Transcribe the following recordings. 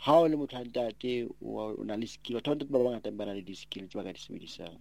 ha o le motho a ntate o na le skill batho ba ntate ba bangata ba na le di-skill tse ba ka di sebedisang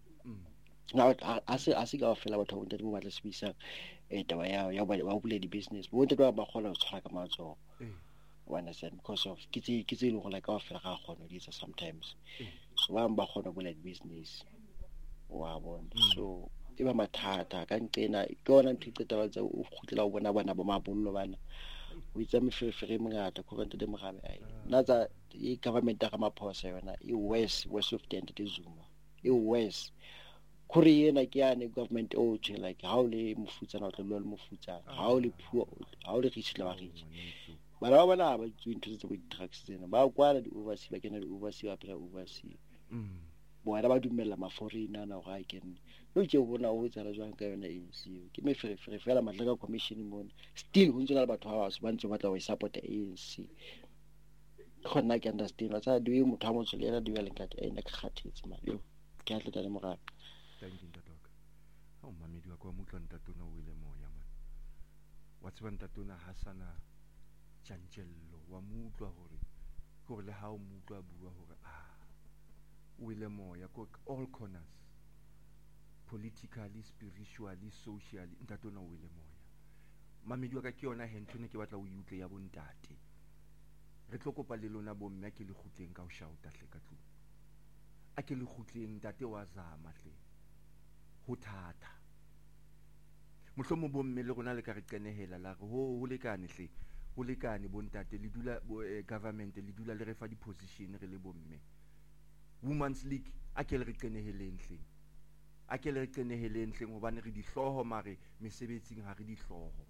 a se kaofela batho ba ntate ba batla sebedisang taba ya ba bula di-business bo ntate ba kgona ho tshwara ka matsoho o understand because of ke tse e leng gore kaofela ga kgona ho di etsa sometimes so ba kgona ho bula di-business wa bona so e ba mathata ka nqena ke ona ntho e qetella tsa o khutlela o bona bana ba mabollo bana o itsa meferefere mengata ko ntate Morabe ai nna tsa e government ga maphosa yona e worse of the entity Zuma e worse khore yena ke yane government o tshwe like ha o le mofutsana o tlo le mofutsana ha o le puo ha o le richile ba rich bana ba bona ba tswe ntho tse bo di-drugs tsena ba kwala di-overseas ba kena di-overseas ba phela overseas bona ba dumella maforina na go a kene no ke bona o tsala jwang ka yona ANC ke meferefere fela matla ka commission mona still ho ntse le batho ba ba ntse ba tla go support ANC khona ke understand tsa di motho a motho le yena di bele ka ena ka khathetse ma yo ke a tla le Morabe thank you ntataka ha mamedi wa kwa mutla ntatona o ile moya man wa tseba ntatona hasana tjantjello wa mutlwa hore le ha o mutlwa bua hore o ile moya ko all corners politically spiritually socially ntatona o ile moya mamedi wa ka ke yona hentone ke batla o yutle ya bontate re tlo kopa le lona bomme ke le khutleng ka o shauta hle ka tlung a ke le khutleng ntate wa zama hle ho thata mohlomo bomme le rona le ka re qenehela la re ho lekane hle ho lekane bontate le dula government le dula le re fa di position re le bomme women's league a ke le re qeneheleng hle a ke le re qeneheleng hle hobane re di hloho mare mesebetsing ha re di hloho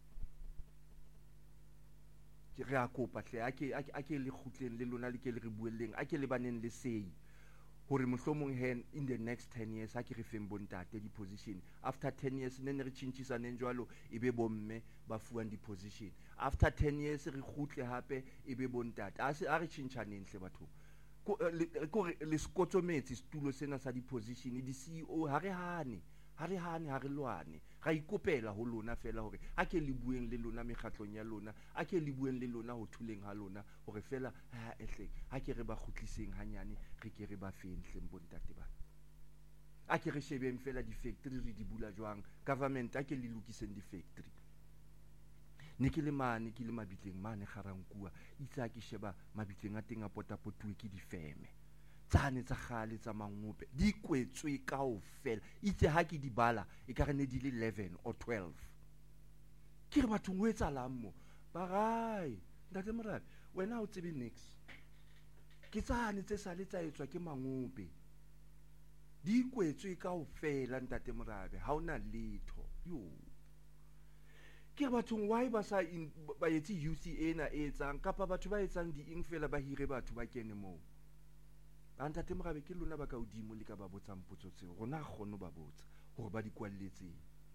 ke re a kopa hle a ke le khutleng le lona le ke le re buelleng a ke le baneng le sei hore mohlomong hen in the next 10 years ha ke re feng bontate di position after 10 years ne re tshintshisa jwalo ebe bomme ba fuwang di position after 10 years re khutle hape ebe bontate a re tshintshane hle batho ko le skotsometsi stulo sena sa di position di CEO ha re hane ha re lwane ga ikopela ho lona fela hore a ke le bueng le lona mekgatlong ya lona a ke le bueng le lona ho thuleng ha lona hore fela ehle ha ke re ba khutliseng hanyane re ke re ba fenhle bontate ba a ke re shebeng fela di factory re di bula jwang government a ke le lokiseng di factory ne ke le mabitleng mane Garankuwa itse a ke sheba mabitleng a teng a potapotuwe ke difeme tsane tsa khale tsa mangope di kwetswe kaofela itse ha ke di bala e ka re ne di le 11 or 12 ke re batho o etsalang mo ba gae ntate Morabe wena o tsebe nix ke tsane tse sale tsa etswa ke mangope di kwetswe kaofela ntate Morabe ha ona letho yo ke batho why ba sa ba etsi youth ena etsang kapa batho ba etsang di eng fela ba hire batho ba kene moo ntate Morabe ke lona ba ka hodimo le ka ba botsang potso tseo rona kgone ba botsa hore ba di kwalletseng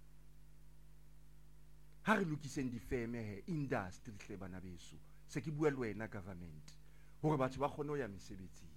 ha re lokiseng difeme he industry hle bana beso se ke bua le wena government hore batho ba kgone ho ya mesebetsing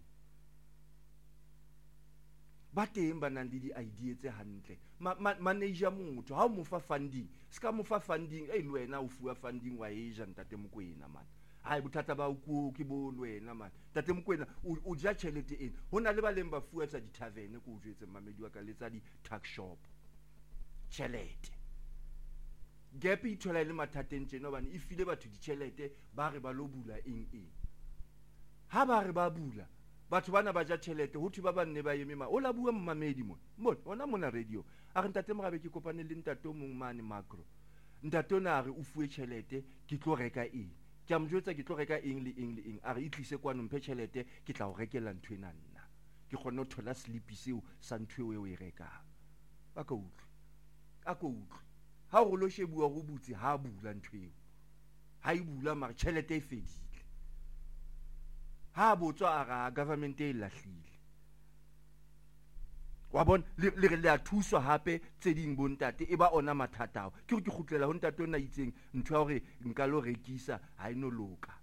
ba teng ba nang le di-idea tse hantle manager motho ha o mo fa funding ska mo fa funding le wena o fuwa funding wa eja ntate Mokwena man ai bothata ba o ke bo le wena man ntate Mokwena o ja tšhelete ena hona le ba leng ba fuwa tsa di-tavern ko o jwetse mamedi wa ka le tsa di-tuck shop tšhelete gap e thola le mathateng tjena hobane e file batho ditšhelete ba re ba lo bula eng ha ba re ba bula batho bana ba ja tšhelete ho thwe ba banne ba eme o la bua mmamedi mona mona radio a re ntate Morabe ke kopane le ntate o mong mane macro ntate ona a re o fuwe tšhelete ke tlo reka eng ke a mo jwetsa ke tlo reka eng le eng a re itlise kwano mphe tšhelete ke tla o rekela ntho ena nna ke kgone ho thola slipi seo sa ntho eo e rekang ba ka utlwe a ko utlwe ha o lo shebuwa go butse ha bula ntho eo ha e bula mara tšhelete e fedile ha botswa a ga government e lahlile wa bona le re a thuswa hape tse ding bontate e ba ona mathata ke re ke khutlela ho ntate ona itseng ntho ya hore nka lo rekisa ha ino loka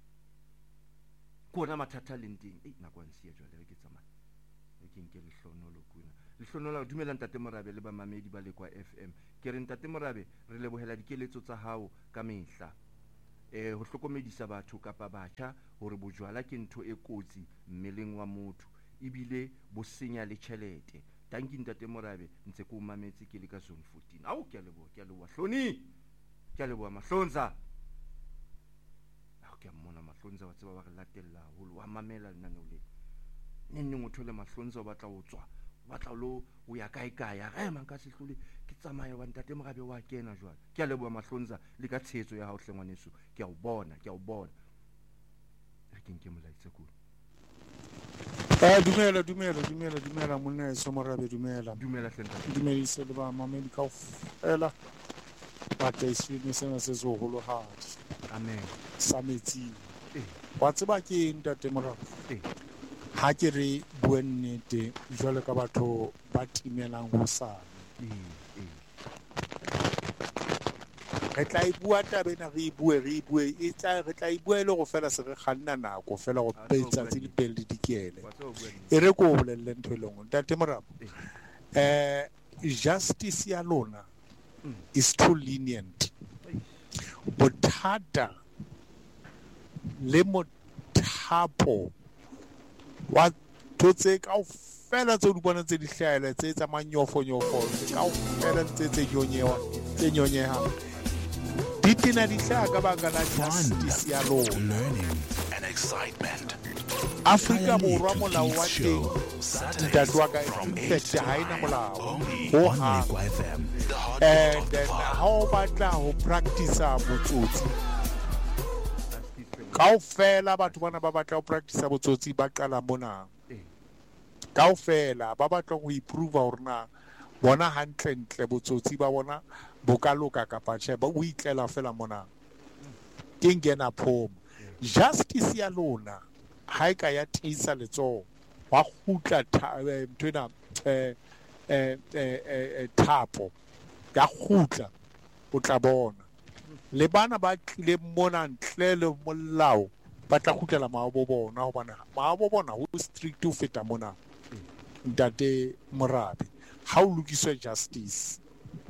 kona mathata le nteng nakwana sia jwale re ke tsamaya ke nke lehlonolo kuna lehlonolo dumela ntate Morabe le ba mamedi ba le kwa FM ke re ntate Morabe re lebohela dikeletso tsa hao ka mehla ho hlokomedisa batho kapa batjha hore bojwala ke ntho e kotsi mmeleng wa motho ebile bo senya le tjhelete. Tanki ntate Morabe ntse ke o mametse ke le ka zone 14. Au ke a leboha Hloni, ke a leboha Mahlonza. Ke a mmona Mahlonza wa tseba ba re latella haholo wa mamela lenaneo le neng o thole Mahlonza o batla ho tswa o batla lo o ya kae ya re man ka sehlole ke tsamaya wa ntate Morabe wa kena jwale. Ke a leboha Mahlonza le ka tshetso ya hao hlengwaneso. Ke a o bona re ke molaitse ko dumela monna so Morabe dumela hlenta dumedise le ba mamedi kaofela ba taiswini sena se so holo hadi amen sa metsing wa tseba ke ntate Morabe ha ke re bue nnete jwale ka batho ba timelang ho sana re tla e bua tabena re bue re tla e bua le go fela se re kganna nako fela go petsa tse di pele dikele e re ko bolelle ntho le ngwe ntate Morabe justice ya lona is too lenient. Bothata le mothapo wa totse kaofela tse di bona tse di hlahela tse tsa manyofo kaofela tse nyonyeha di tena di hlaha ka baka la justice ya lona. Afrika Borwa molao wa teng ntate wa ka infect ha ina molao ho hang. And then how batla ho practice botsotsi kaofela batho bana ba batla ho practice botsotsi ba qala mona kaofela ba batla ho improve hore na bona hantle botsotsi ba bona bokaloka kapa tjhe ba o itlela fela mona ke ngena phomo justice ya lona ha eka ya tisa letso wa khutla mthena thapo ya khutla o tla bona le bana ba tlile mona ntle le molao ba tla khutlela maabo bona ho bana maabo bona ho strict ho feta mona ntate Morabe ha o lokiswe justice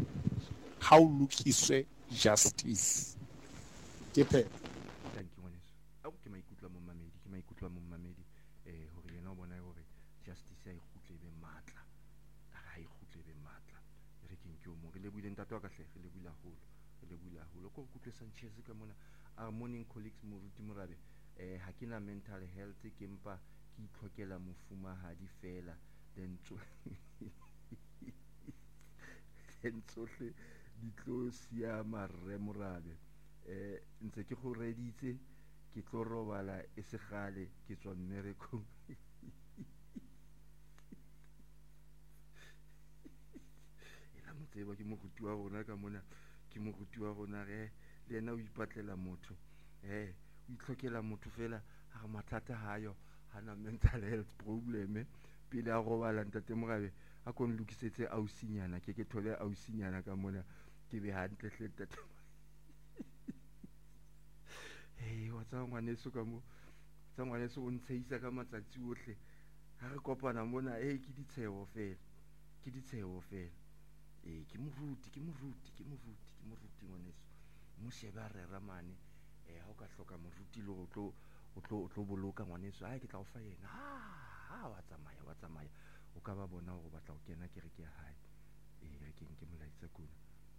ke phe thank you ngwaneso a ke maikutlo mo mamedi hore yena o bona hore justice ya ikhutle be matla ha ikhutle be matla re ke o mo re le buile ntate wa ka hle re le buile haholo ko kutlwe Sanchez ka mona our morning colleagues Moruti Morabe ha ke na mental health ke mpa ke itlhokela mofumahadi fela then tsohle di tlo siama rre Morabe ntse ke go reditse ke tlo robala e se gale ke tswa mmerekong ela motseba ke moruti wa rona ka mona ke moruti wa rona le yena o ipatlela motho o itlhokela motho fela ha mathata hayo hana mental health problem pele a robala ntate Morabe a kon lokisetse ausinyana ke thole ausinyana ka mona ke be hantle hle ntate wa tsa ngwaneso ka mo tsa ngwaneso o ntshehisa ka matsatsi ohle ha re kopana mona ke ditsheho fela ke moruti ngwaneso mo sheba re ramane ha o ka hloka moruti le o tlo boloka ngwaneso ke tla o fa yena wa tsamaya o ka ba bona go batla go kena kereke ya hae re ke molaitse kuna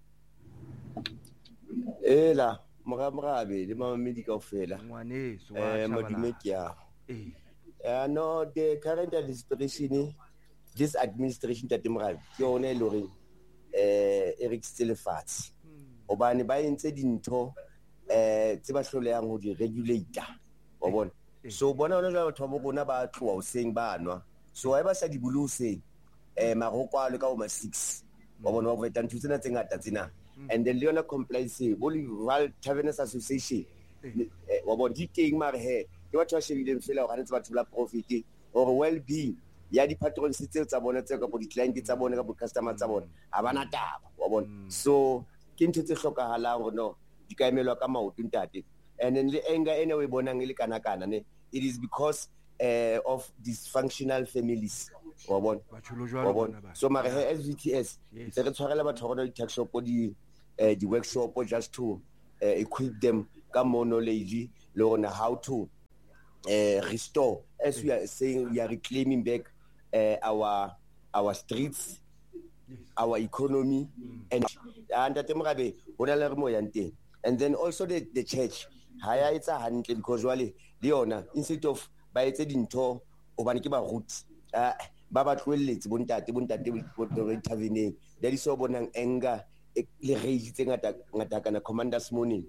ela Morabe le mamedi kaofela ngwaneso madume ke ya no the current administration this administration tate Morabe ke yone le hore Eric Stillefatsi obane ba entse dintho tse ba hlolehang ho di regulator wa bona so bona hona jwa batho ba bona ba tloa o seng banwa so ha ba sa di buluse marokwalo ka o ma 6 wa bona ba vetla ntho tsena tse ngata tsena and the Leona compliance Bolivar Taverners Association wa bona di teng mare ke batho ba shebileng fela ho ganetse batho la profit or well being ya di patrons tse tsa bona tse ka bo di client tsa bona ka bo customer tsa bona ha bana taba wa bona so ke ntho tse hlokahalang hore no di ka emelwa ka maoto ntate and then le enga ene we bonang le kana ne it is because of dysfunctional families wa bona so mare SVTS tse re tshwarela batho rona di tax shop di workshop just to equip them ka more knowledge le rona how to restore, as we are saying, we are reclaiming back our streets, our economy, and Ntate Morabe hona le re mo yang teng. And then also the church haya etsa hantle because wale le yona instead of ba etse dintho obane ke ba roots ba ba tloelletse bontate intervening, that is so bonang anger le rage tse ngata kana commanders morning.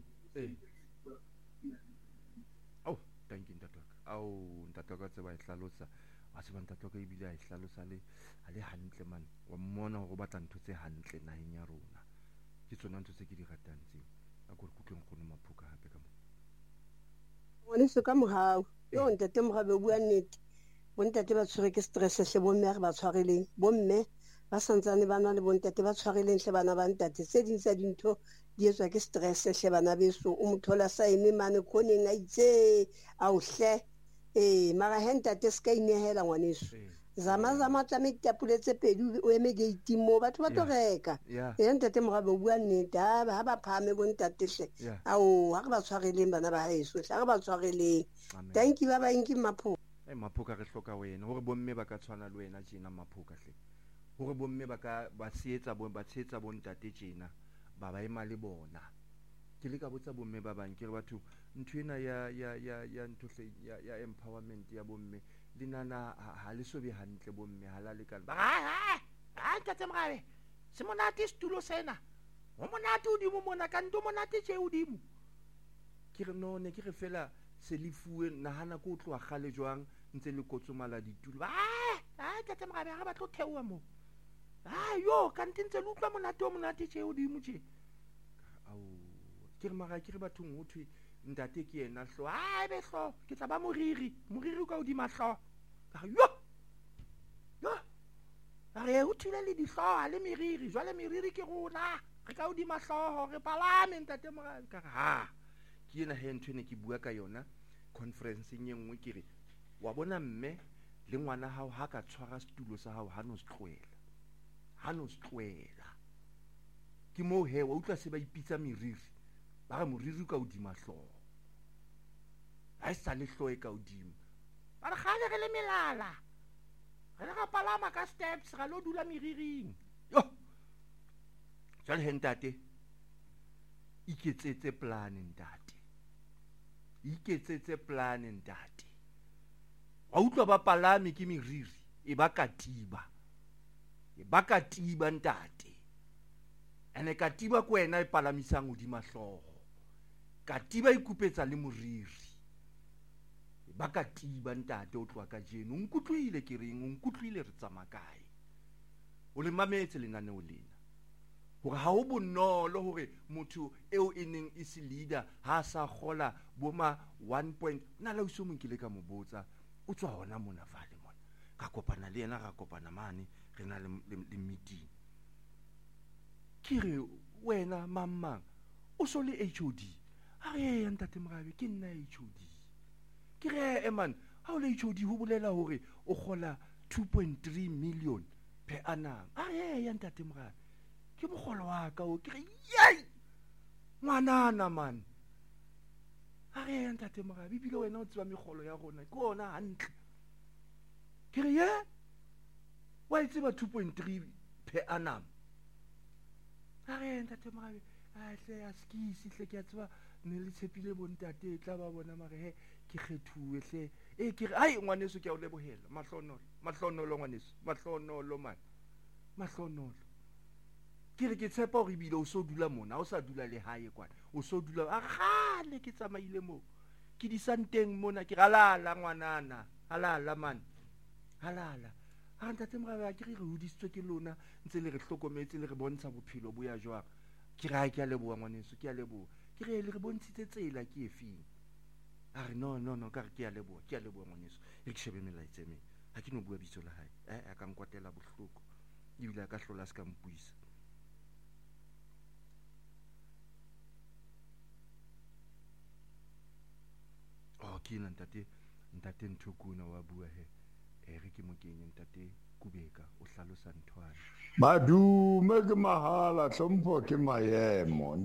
Thank you ntate ka tseba ihlalosa a se ntate ka ibile a ihlalosa le hantle man wa mmona go batla ntho tse hantle naheng ya rona ke tsona ntho tse ke di ratang tse a go kutleng go nna Maphoka hape ka mo wona se ka mohau yo ntate Morabe bua nnete bontate ba tshwere ke stress hle bomme re ba tshwareleng bomme ba santsane ba na le bontate ba tshwareleng hle bana ba ntate se ding sa dintho di etswa ke stress hle bana beso o mothola saene mane khoneng a itse a o hle mara hentate ska inehela ngwaneso zama tsa metapuletse pedi o eme gate mo batho ba to reka ntate Morabe bua nnete ha ba phame bontate hle ao ha re ba tshwareleng bana ba heso hle ha re ba tshwareleng. Thank you ba inki Maphoka. Maphoka re hloka wena hore bomme ba ka tshwana le wena tjena Maphoka hle hore bomme ba ka ba tshetsa bontate tjena ba ba ema le bona ke le ka botsa bomme ba bang ke re batho ntho ena ya nthohle ya empowerment ya bomme le nana ha le so be hantle bomme ha la le ka ba Ntate Morabe se monate stulo sena o monate udimo mona ka ndo monate tje udimo ke re no ne ke re fela se lifuwe nahana ko tloa gale jwang ntse le kotsomala ditulo Ntate Morabe ha ba tlo theoa mo yo ka ntse le utlwa monate tje udimo tje ke re mara ke re bathong ho thwe ntate ke yena hlo be hlo ke tla ba moriri ka hodima hlo yo re o thile le dihloha le meriri jwale meriri ke rona re ka hodima hloho re palame Ntate Morabe ka ke yena he ntho ne ke bua ka yona conference e nngwe ke re wa bona mme le ngwana hao ha ka tshwara setulo sa hao ha no se tloela ke mo he wa utlwa se ba ipitsa meriri ba ga moriri ka hodima hloho ha sa le hloe ka hodimo ba re gale re le melala re ga palama ka steps ga lo dula meriring yo jwale he ntate iketsetse plan ntate wa utlwa ba palame ke meriri e ba katiba ntate ene katiba ko wena e palamisang hodima hloho katiba ikupetsa le moriri ba katiba ntate o tloa ka jeno nkutlwile ke reng nkutlwile re tsamakae o le mametse lenaneo lena hore ha o bonolo hore motho eo e neng e se leader ha sa gola boma 1 point nna la uso monkile ka mo botsa o tswa hona mona vale mona ka kopana le yena ga kopana mane re na le meeting ke re wena mamang o so le HOD a re Ntate Morabe ke nna HOD ke re man ha o le HOD ho bolela hore o gola 2.3 million per annum a re Ntate Morabe ke mogolo wa ka o ke re yai ngwanana man a re Ntate Morabe bile wena o tswa megolo ya rona ke ona hantle ke re wa itse ba 2.3 per annum a re Ntate Morabe a hle a skisi hle ke a tswa ne le tshepile bontate tla ba bona mare he ke kgethuwe hle ke re ai ngwaneso ke a o lebohela mahlonolo ngwaneso mahlonolo man mahlonolo ke re ke tshepa hore bile o so dula mona o sa dula le hae kwana o so dula a gale ke tsamaile mo ke di santeng mona ke halala ngwanana halala man halala Ntate Morabe ke re hodisitswe ke lona ntse le re hlokometse le re bontsha bophelo bo ya jwang ke re ke a leboha ngwaneso ke a leboha ke re le re bontshitse tsela ke efeng a re no ka re ke a leboha ngwaneso e ke shebe melaetsa me ha ke no bua bitso la hae a ka nkwatela bohloko ebile a ka hlola se ka mpuisa ke na ntate Nthokuna wa bua he re ke mo kenye ntate Kubeka o hlalosa nthwana madume ke mahala hlompho ke maemo